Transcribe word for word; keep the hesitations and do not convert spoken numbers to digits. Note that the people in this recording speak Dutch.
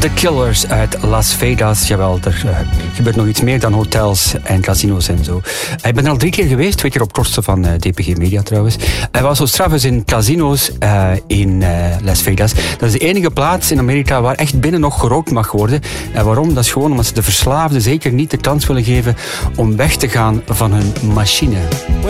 The Killers uit Las Vegas. Jawel, er uh, gebeurt nog iets meer dan hotels en casinos en zo. Ik ben er al drie keer geweest, twee keer op kosten van uh, D P G Media trouwens. Hij was zo straf in casinos uh, in uh, Las Vegas. Dat is de enige plaats in Amerika waar echt binnen nog gerookt mag worden. En waarom? Dat is gewoon omdat ze de verslaafden zeker niet de kans willen geven om weg te gaan van hun machine.